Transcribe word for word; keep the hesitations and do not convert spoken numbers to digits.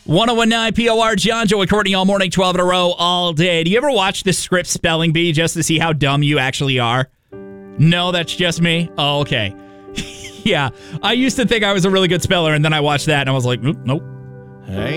ten nineteen P O R, John, Joey, Courtney, all morning, twelve in a row, all day. Do you ever watch the script spelling bee just to see how dumb you actually are? No, that's just me? Oh, okay. Yeah, I used to think I was a really good speller, and then I watched that, and I was like, nope. Hey.